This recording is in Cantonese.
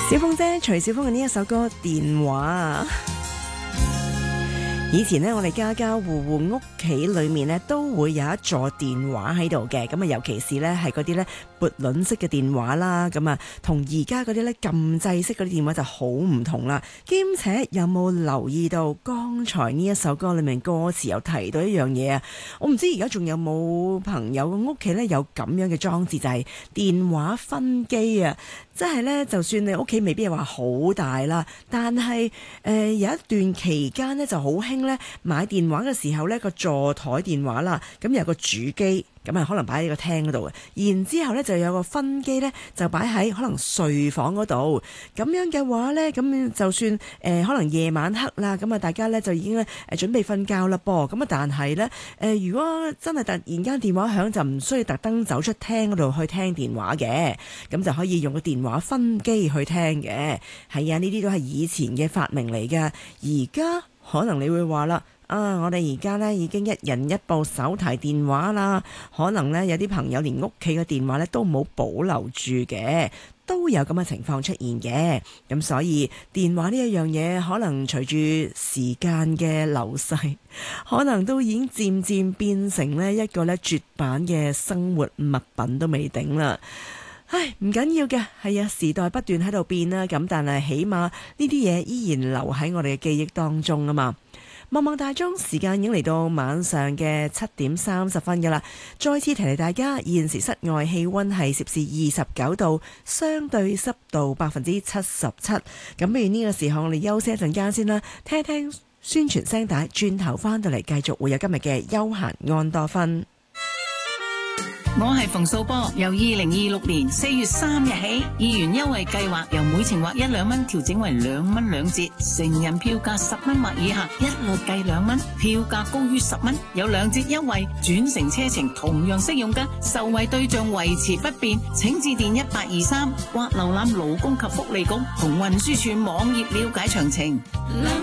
小鳳姐徐小鳳嘅呢一首歌《電話》。以前呢，我哋家家戶戶屋企裏面呢都會有一座電話喺度嘅，咁啊，尤其是呢係嗰啲呢撥輪式嘅電話啦，咁啊，同而家嗰啲呢撳掣式嗰啲電話就好唔同啦。兼且有冇留意到剛才呢一首歌裏面歌詞有提到一樣嘢啊？我唔知而家仲有冇朋友嘅屋企呢有咁樣嘅裝置，就係電話分機啊！即係呢，就算你屋企未必係話好大啦，但係有一段期間呢就好興呢買電話嘅時候呢個座台電話啦，咁有個主機。咁啊，可能擺喺個廳嗰度嘅，然之後呢，就有個分機呢，就擺喺可能睡房嗰度。咁樣嘅話呢，咁就算可能夜晚黑啦，咁啊大家呢，就已經咧準備瞓覺啦噃。咁啊，但係呢，如果真係突然間電話響，就唔需要特登走出廳嗰度去聽電話嘅，咁就可以用個電話分機去聽嘅。係啊，呢啲都係以前嘅發明嚟㗎。而家可能你會話啦。我哋而家呢已經一人一部手提電話啦，可能呢有啲朋友連屋企嘅電話呢都冇保留住嘅，都有咁嘅情況出現嘅。咁所以電話呢一樣嘢，可能隨住時間嘅流逝，可能都已經漸漸變成呢一個呢絕版嘅生活物品都未定啦。唉，唔緊要嘅，係啊，時代不斷喺度變啦，咁但係起碼呢啲嘢依然留喺我哋嘅記憶當中啊嘛。望望大鐘，時間已經嚟到晚上嘅7:30㗎啦。再次提提大家，現時室外氣溫係攝氏29度，相對濕度77%。咁不如呢個時候，我哋休息一陣間先啦，聽一聽宣傳聲帶，轉頭翻到嚟繼續會有今日嘅休閒安多芬。 我係馮素波，由2026年4月3日起，議員優惠計劃由每程劃1、2蚊調整為2蚊2折，成人票價10蚊或以下一律計2蚊，票價高於10蚊有2折優惠，轉乘車程同樣適用㗎，受惠對象維持不變，請致電1823或瀏覽勞工及福利局同運輸署網頁了解詳情。